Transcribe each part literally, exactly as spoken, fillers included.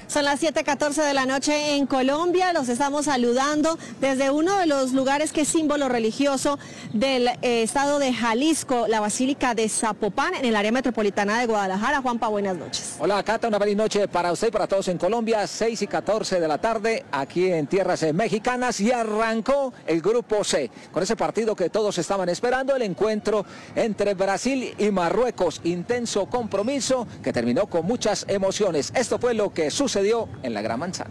Son las siete catorce de la noche en Colombia, los estamos saludando desde uno de los lugares que es símbolo religioso del eh, estado de Jalisco, la Basílica de Zapopan, en el área metropolitana de Guadalajara. Juanpa, buenas noches. Hola Cata, una feliz noche para usted y para todos en Colombia, seis y catorce de la tarde, aquí en tierras eh, mexicanas, y arrancó el grupo C, con ese partido que todos estaban esperando, el encuentro entre Brasil y Marruecos, intenso compromiso que terminó con muchas emociones. Esto fue lo que sucedió en la Gran Manzana.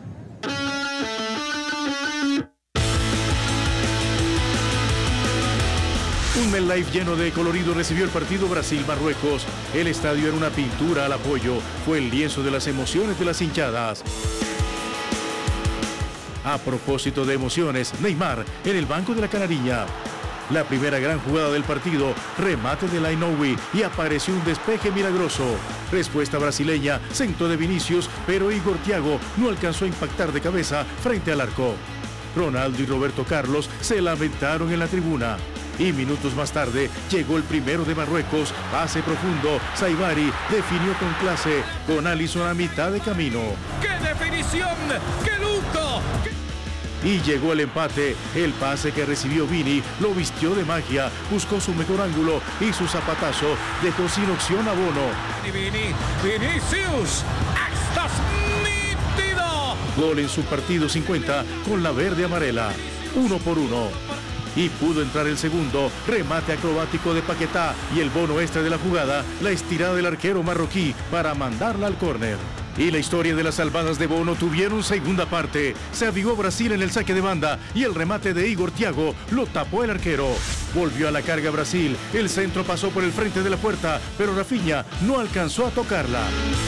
Un MetLife lleno de colorido recibió el partido Brasil-Marruecos. El estadio era una pintura al apoyo, fue el lienzo de las emociones de las hinchadas. A propósito de emociones, Neymar en el banco de la Canariña. La primera gran jugada del partido, remate de Lainoui y apareció un despeje milagroso. Respuesta brasileña, centro de Vinicius, pero Igor Thiago no alcanzó a impactar de cabeza frente al arco. Ronaldo y Roberto Carlos se lamentaron en la tribuna. Y minutos más tarde llegó el primero de Marruecos, pase profundo, Saibari definió con clase, con Alisson a mitad de camino. ¡Qué definición! ¡Qué lujo! ¡Qué... Y llegó el empate, el pase que recibió Vini lo vistió de magia, buscó su mejor ángulo y su zapatazo dejó sin opción a Bono. Vini, Vinicius, ¡estás nítido! Gol en su partido cincuenta con la verde amarela, uno por uno. Y pudo entrar el segundo, remate acrobático de Paquetá y el bono extra de la jugada, la estirada del arquero marroquí para mandarla al córner. Y la historia de las salvadas de Bono tuvieron segunda parte. Se avivó Brasil en el saque de banda y el remate de Igor Thiago lo tapó el arquero. Volvió a la carga Brasil, el centro pasó por el frente de la puerta, pero Rafinha no alcanzó a tocarla.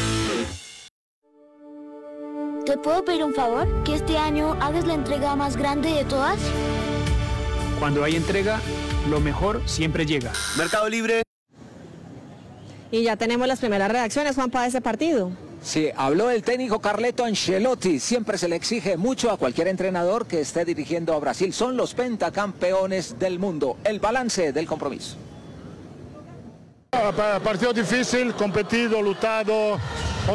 ¿Te puedo pedir un favor? ¿Que este año hagas la entrega más grande de todas? Cuando hay entrega, lo mejor siempre llega. Mercado Libre. Y ya tenemos las primeras reacciones, Juanpa, de ese partido. Sí, habló el técnico Carleto Ancelotti. Siempre se le exige mucho a cualquier entrenador que esté dirigiendo a Brasil. Son los pentacampeones del mundo. El balance del compromiso. Partido difícil, competido, lutado,